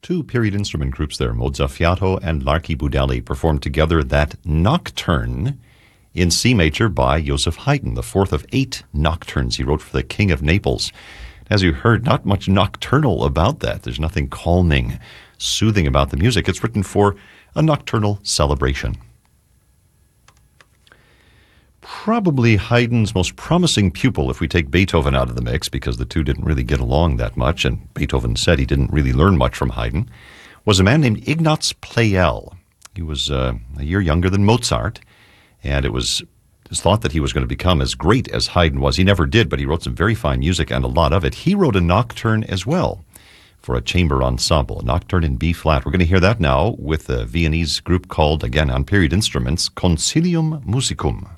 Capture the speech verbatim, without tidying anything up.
Two period instrument groups there, Mozzafiato and L'Archibudelli, performed together that nocturne in C major by Joseph Haydn, the fourth of eight nocturnes he wrote for the King of Naples. As you heard, not much nocturnal about that. There's nothing calming, soothing about the music. It's written for a nocturnal celebration. Probably Haydn's most promising pupil, if we take Beethoven out of the mix, because the two didn't really get along that much, and Beethoven said he didn't really learn much from Haydn, was a man named Ignaz Pleyel. He was uh, a year younger than Mozart, and it was thought that he was going to become as great as Haydn was. He never did, but he wrote some very fine music, and a lot of it. He wrote a nocturne as well for a chamber ensemble, a nocturne in B-flat. We're going to hear that now with a Viennese group called, again, on period instruments, Concilium Musicum.